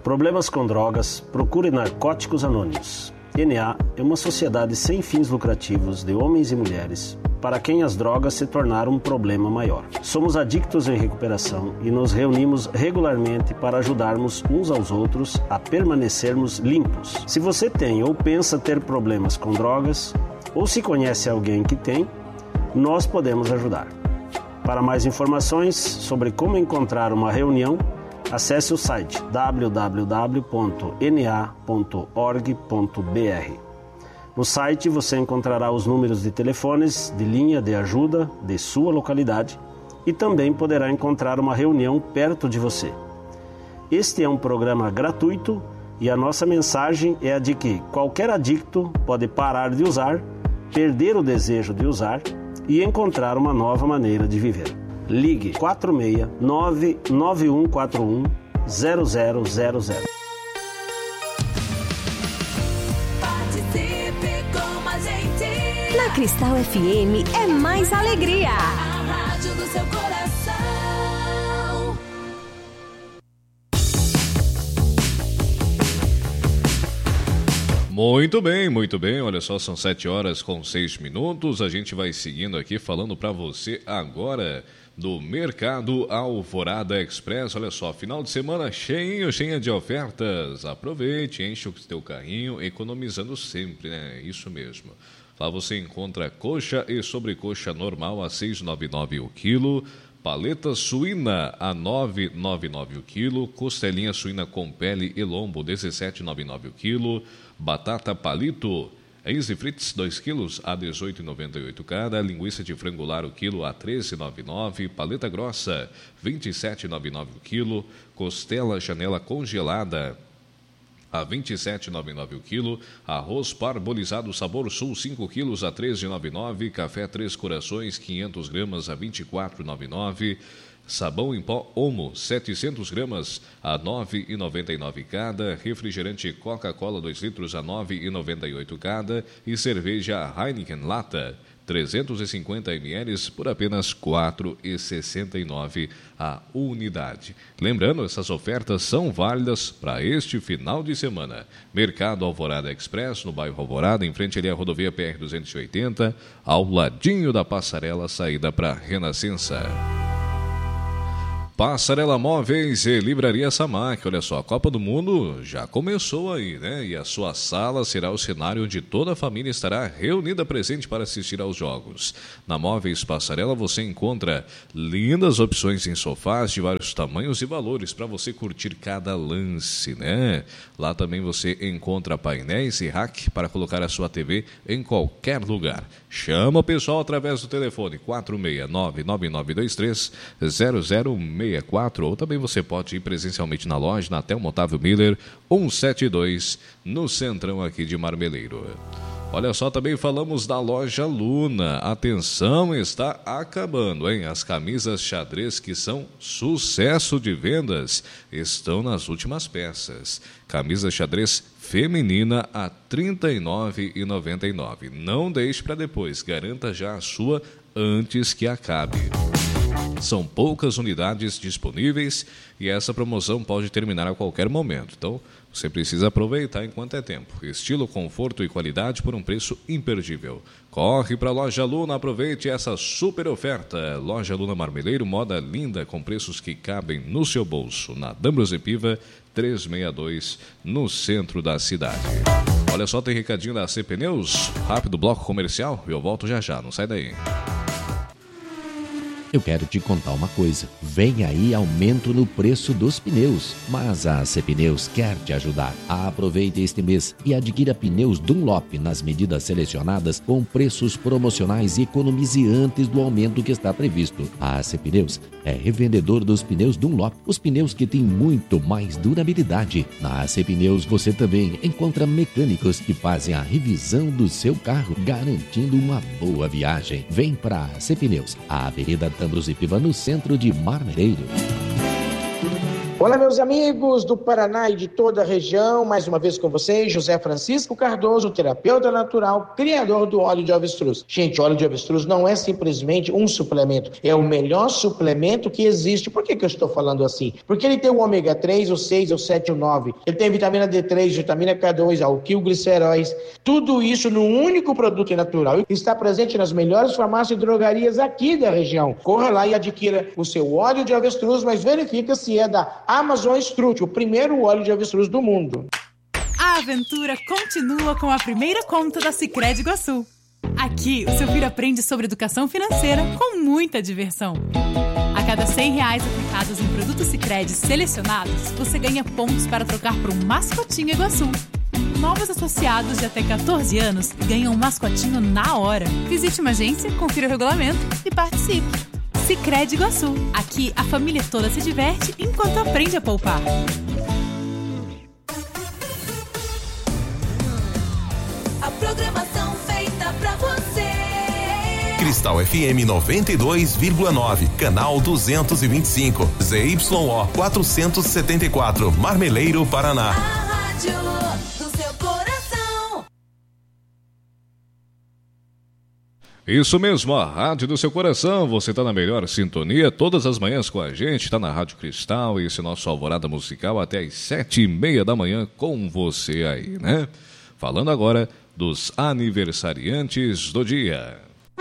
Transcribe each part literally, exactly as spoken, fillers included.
Problemas com drogas, procure Narcóticos Anônimos. N A é uma sociedade sem fins lucrativos de homens e mulheres para quem as drogas se tornaram um problema maior. Somos adictos em recuperação e nos reunimos regularmente para ajudarmos uns aos outros a permanecermos limpos. Se você tem ou pensa ter problemas com drogas, ou se conhece alguém que tem, nós podemos ajudar. Para mais informações sobre como encontrar uma reunião, acesse o site w w w ponto n a ponto org ponto b r. No site você encontrará os números de telefones de linha de ajuda de sua localidade e também poderá encontrar uma reunião perto de você. Este é um programa gratuito e a nossa mensagem é a de que qualquer adicto pode parar de usar, perder o desejo de usar e encontrar uma nova maneira de viver. Ligue quatro seis nove nove um quatro um zero zero zero zero. Participe com a gente. Na Cristal F M é mais alegria. A rádio do seu coração. Muito bem, muito bem. Olha só, são sete horas com seis minutos. A gente vai seguindo aqui falando para você agora do Mercado Alvorada Express. Olha só, final de semana cheio, cheia de ofertas. Aproveite, enche o teu carrinho, economizando sempre, né? Isso mesmo. Lá você encontra coxa e sobrecoxa normal a seis reais e noventa e nove centavos o quilo. Paleta suína a nove reais e noventa e nove centavos o quilo. Costelinha suína com pele e lombo dezessete reais e noventa e nove centavos o quilo. Batata palito Easy Frites dois quilos a dezoito reais e noventa e oito centavos cada. Linguiça de frango lar o quilo a treze reais e noventa e nove centavos. Paleta grossa vinte e sete reais e noventa e nove centavos o quilo. Costela Janela congelada a vinte e sete reais e noventa e nove centavos o quilo. Arroz parbolizado Sabor Sul cinco quilos a treze reais e noventa e nove centavos. Café Três Corações quinhentas gramas a vinte e quatro reais e noventa e nove centavos. Sabão em pó Omo, setecentas gramas a nove reais e noventa e nove centavos cada. Refrigerante Coca-Cola dois litros a nove reais e noventa e oito centavos cada. E cerveja Heineken Lata, trezentos e cinquenta mililitros por apenas quatro reais e sessenta e nove centavos a unidade. Lembrando, essas ofertas são válidas para este final de semana. Mercado Alvorada Express, no bairro Alvorada, em frente ali à rodovia P R duzentos e oitenta, ao ladinho da passarela saída para Renascença. Passarela Móveis e Livraria Samac. Olha só, a Copa do Mundo já começou aí, né? E a sua sala será o cenário onde toda a família estará reunida presente para assistir aos jogos. Na Móveis Passarela você encontra lindas opções em sofás de vários tamanhos e valores para você curtir cada lance, né? Lá também você encontra painéis e rack para colocar a sua T V em qualquer lugar. Chama o pessoal através do telefone quatro seis nove nove nove dois três zero zero seis quatro, ou também você pode ir presencialmente na loja, na Telmo Otávio Miller, cento e setenta e dois, no centrão aqui de Marmeleiro. Olha só, também falamos da loja Luna. Atenção, está acabando, hein? As camisas xadrez que são sucesso de vendas estão nas últimas peças. Camisa xadrez feminina a trinta e nove reais e noventa e nove centavos. Não deixe para depois, garanta já a sua antes que acabe. São poucas unidades disponíveis e essa promoção pode terminar a qualquer momento. Então, você precisa aproveitar enquanto é tempo. Estilo, conforto e qualidade por um preço imperdível. Corre para a Loja Luna, aproveite essa super oferta. Loja Luna Marmeleiro, moda linda com preços que cabem no seu bolso. Na D'Ambrosio Piva, trezentos e sessenta e dois, no centro da cidade. Olha só, tem recadinho da A C Pneus. Rápido bloco comercial e eu volto já já, não sai daí. Eu quero te contar uma coisa. Vem aí aumento no preço dos pneus. Mas a A C Pneus quer te ajudar. Aproveite este mês e adquira pneus Dunlop nas medidas selecionadas com preços promocionais e economize antes do aumento que está previsto. A A C Pneus é revendedor dos pneus Dunlop, os pneus que têm muito mais durabilidade. Na A C Pneus você também encontra mecânicos que fazem a revisão do seu carro, garantindo uma boa viagem. Vem para a A C Pneus, a Avenida D'Ambrosio Piva, no centro de Marmeleiro. Olá, meus amigos do Paraná e de toda a região, mais uma vez com vocês, José Francisco Cardoso, terapeuta natural, criador do óleo de avestruz. Gente, óleo de avestruz não é simplesmente um suplemento, é o melhor suplemento que existe. Por que que eu estou falando assim? Porque ele tem o ômega três, o seis, o sete, o nove, ele tem vitamina D três, vitamina K dois, alquilgliceróis, tudo isso num único produto natural. Está presente nas melhores farmácias e drogarias aqui da região. Corra lá e adquira o seu óleo de avestruz, mas verifica se é da Amazon Strut, o primeiro óleo de avestruz do mundo. A aventura continua com a primeira conta da Sicredi Iguaçu. Aqui, o seu filho aprende sobre educação financeira com muita diversão. A cada cem reais aplicados em produtos Sicredi selecionados, você ganha pontos para trocar por um mascotinho Iguaçu. Novos associados de até catorze anos ganham um mascotinho na hora. Visite uma agência, confira o regulamento e participe. Sicredi Iguaçu. Aqui a família toda se diverte enquanto aprende a poupar. A programação feita pra você. Cristal F M noventa e dois vírgula nove, canal duzentos e vinte e cinco, Z Y O quatrocentos e setenta e quatro, Marmeleiro, Paraná. A rádio do seu coração. Isso mesmo, a rádio do seu coração, você está na melhor sintonia todas as manhãs com a gente, está na Rádio Cristal, esse nosso Alvorada Musical até às sete e meia da manhã com você aí, né? Falando agora dos aniversariantes do dia.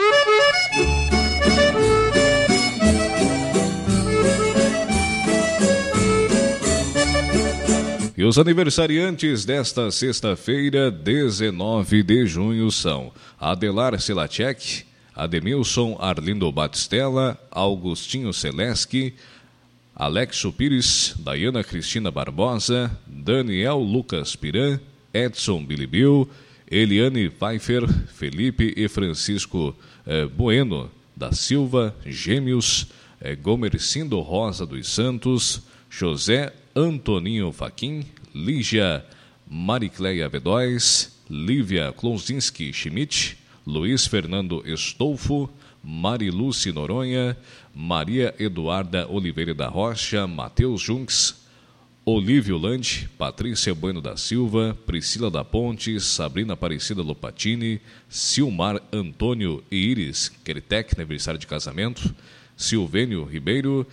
E os aniversariantes desta sexta-feira, dezenove de junho, são Adelar Silacek, Ademilson Arlindo Batistella, Augustinho Seleski, Alexo Pires, Dayana Cristina Barbosa, Daniel Lucas Piran, Edson Bilibil, Eliane Pfeiffer, Felipe e Francisco eh, Bueno da Silva, Gêmeos, eh, Gomercindo Rosa dos Santos, José Antoninho Faquin, Lígia Maricleia Bedóis, Lívia Klonzinski Schmidt, Luiz Fernando Estolfo, Mariluce Noronha, Maria Eduarda Oliveira da Rocha, Matheus Junks, Olívio Lande, Patrícia Bueno da Silva, Priscila da Ponte, Sabrina Aparecida Lopatini, Silmar Antônio e Iris Keritec, aniversário de casamento, Silvênio Ribeiro,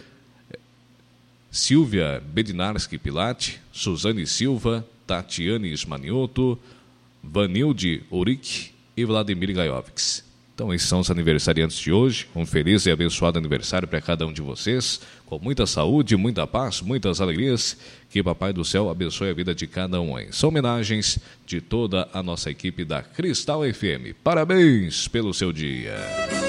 Silvia Bedinarski Pilate, Suzane Silva, Tatiane Ismanioto, Vanilde Uric e Vladimir Gajovics. Então, esses são os aniversariantes de hoje. Um feliz e abençoado aniversário para cada um de vocês, com muita saúde, muita paz, muitas alegrias. Que Papai do Céu abençoe a vida de cada um aí. São homenagens de toda a nossa equipe da Cristal F M. Parabéns pelo seu dia.